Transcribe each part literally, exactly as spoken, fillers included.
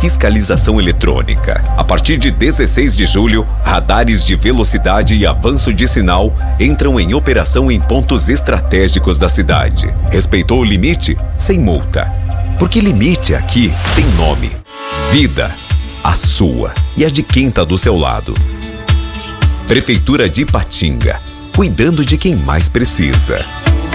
fiscalização eletrônica. A partir de dezesseis de julho, radares de velocidade e avanço de sinal entram em operação em pontos estratégicos da cidade. Respeitou o limite? Sem multa. Porque limite aqui tem nome: vida. A sua e a de quem tá do seu lado. Prefeitura de Ipatinga, cuidando de quem mais precisa.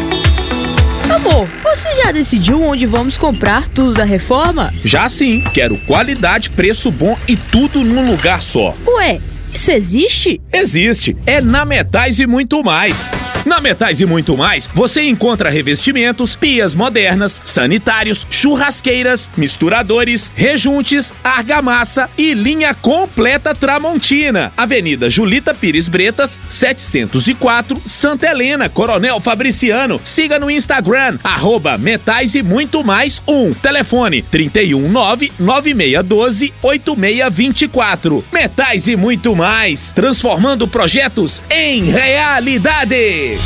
Amor, você já decidiu onde vamos comprar tudo da reforma? Já sim, quero qualidade, preço bom e tudo num lugar só. Ué, isso existe? Existe, é na Metais e Muito Mais. Na Metais e Muito Mais, você encontra revestimentos, pias modernas, sanitários, churrasqueiras, misturadores, rejuntes, argamassa e linha completa Tramontina. Avenida Julita Pires Bretas, setecentos e quatro, Santa Helena, Coronel Fabriciano. Siga no Instagram, arroba Metais e Muito Mais um. Telefone trinta e um, nove nove seis um dois, oito seis dois quatro. Metais e Muito Mais, transformando projetos em realidade.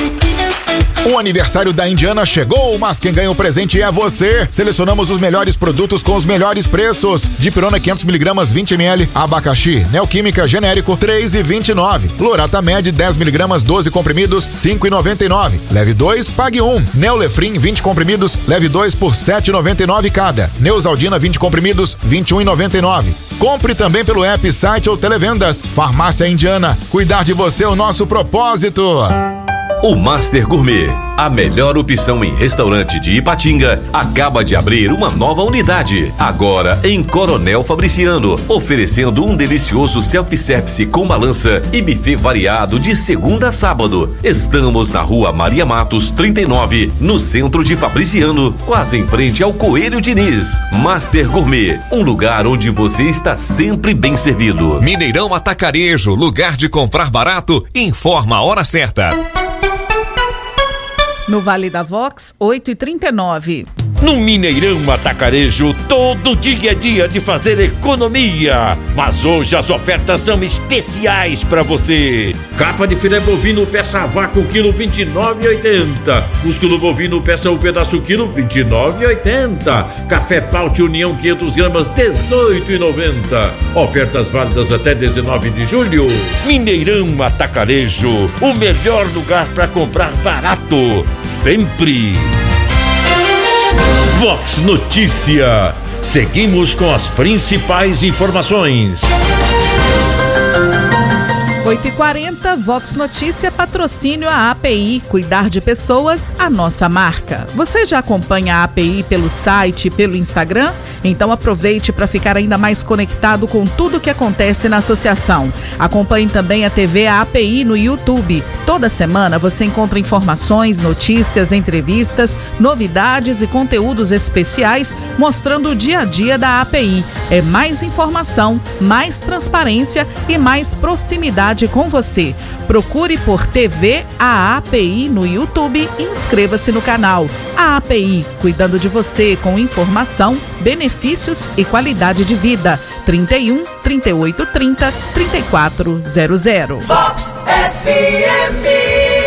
O aniversário da Indiana chegou, mas quem ganha o presente é você. Selecionamos os melhores produtos com os melhores preços. Dipirona quinhentos miligramas, vinte mililitros. Abacaxi Neoquímica genérico, três reais e vinte e nove centavos. Lorata Med, dez miligramas, doze comprimidos, cinco reais e noventa e nove centavos. Leve dois, pague um. Neolefrin, vinte comprimidos, leve dois por sete reais e noventa e nove centavos cada. Neosaldina, vinte comprimidos, vinte e um reais e noventa e nove centavos. Compre também pelo app, site ou televendas. Farmácia Indiana, cuidar de você é o nosso propósito. O Master Gourmet, a melhor opção em restaurante de Ipatinga, acaba de abrir uma nova unidade, agora em Coronel Fabriciano, oferecendo um delicioso self-service com balança e buffet variado de segunda a sábado. Estamos na rua Maria Matos, trinta e nove, no centro de Fabriciano, quase em frente ao Coelho Diniz. Master Gourmet, um lugar onde você está sempre bem servido. Mineirão Atacarejo, lugar de comprar barato, informa a hora certa. No Vale da Vox, oito e trinta e nove. No Mineirão Atacarejo, todo dia é dia de fazer economia. Mas hoje as ofertas são especiais para você. Capa de filé bovino peça vácuo quilo vinte e nove reais e oitenta centavos. Músculo bovino peça um pedaço quilo vinte e nove reais e oitenta centavos. Café Paute União quinhentas gramas dezoito reais e noventa centavos. Ofertas válidas até dezenove de julho. Mineirão Atacarejo, o melhor lugar para comprar barato, sempre. Vox Notícia. Seguimos com as principais informações. oito e quarenta, Vox Notícia, patrocínio a API, cuidar de pessoas, a nossa marca. Você já acompanha a API pelo site e pelo Instagram? Então aproveite para ficar ainda mais conectado com tudo o que acontece na associação. Acompanhe também a T V A API no YouTube. Toda semana você encontra informações, notícias, entrevistas, novidades e conteúdos especiais mostrando o dia a dia da API. É mais informação, mais transparência e mais proximidade com você. Procure por T V A API no YouTube e inscreva-se no canal. A API, cuidando de você com informação, benefícios e qualidade de vida. trinta e um, trinta e oito, trinta, trinta e quatro zero zero. Vox F M.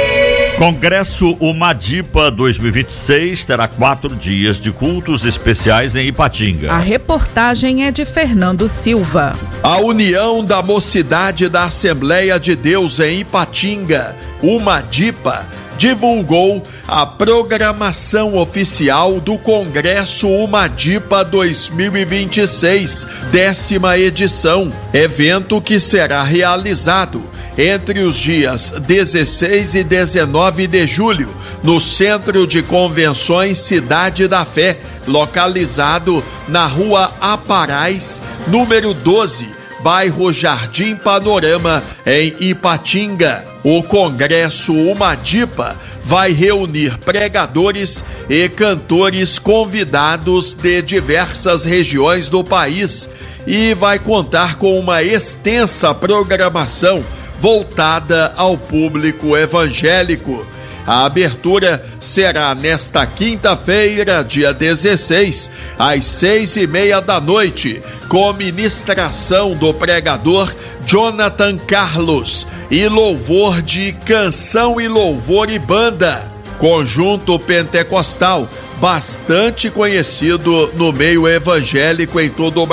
Congresso Umadipa dois mil e vinte e seis terá quatro dias de cultos especiais em Ipatinga. A reportagem é de Fernando Silva. A União da Mocidade da Assembleia de Deus em Ipatinga, Umadipa, divulgou a programação oficial do Congresso Umadipa dois mil e vinte e seis, décima edição, evento que será realizado entre os dias dezesseis e dezenove de julho, no Centro de Convenções Cidade da Fé, localizado na Rua Aparais, número doze, bairro Jardim Panorama, em Ipatinga. O Congresso Umadipa vai reunir pregadores e cantores convidados de diversas regiões do país e vai contar com uma extensa programação voltada ao público evangélico. A abertura será nesta quinta-feira, dia dezesseis, às seis e meia da noite, com ministração do pregador Jonathan Carlos e louvor de Canção e Louvor e Banda, conjunto pentecostal bastante conhecido no meio evangélico em todo o